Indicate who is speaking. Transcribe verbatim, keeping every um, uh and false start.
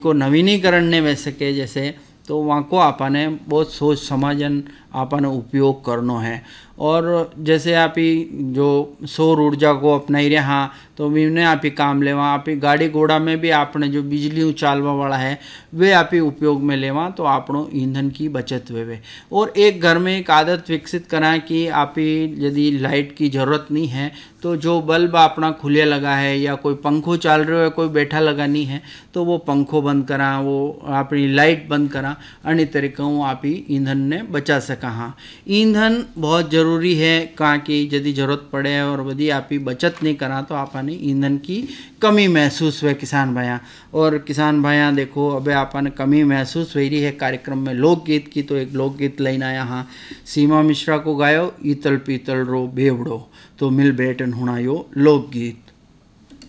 Speaker 1: को नवीनीकरण ने वह सके जैसे, तो वहाँ को आपने बहुत सोच समझन आपने उपयोग करनो है। और जैसे आप ही जो सौर ऊर्जा को अपनाई रहे, हाँ तो मैंने आप ही काम लेवा, आप ही गाड़ी घोड़ा में भी आपने जो बिजली चालवा वाला है वे आप ही उपयोग में लेवा, तो आपनो ईंधन की बचत हुए। और एक घर में एक आदत विकसित करा कि आप ही यदि लाइट की ज़रूरत नहीं है तो जो बल्ब अपना खुले लगा है या कोई पंखो चाल रहा है, कोई बैठा लगा नहीं है, तो वो पंखो बंद करा, वो अपनी लाइट बंद करा, अन्य तरीक़ों आप ही ईंधन ने बचा सका। हाँ, ईंधन बहुत ज़रूरी है, कहाँ की यदि ज़रूरत पड़े और यदि आप ही बचत नहीं करा तो आपने ईंधन की कमी महसूस हुए किसान भाइयाँ। और किसान भाइयाँ देखो, अबे आपने कमी महसूस हुई रही है कार्यक्रम में लोकगीत की, तो एक लोकगीत लेना आया। हाँ, सीमा मिश्रा को गायो ईतल पीतल रो बेवड़ो, तो मिल बैठन हुणायो लोकगीत।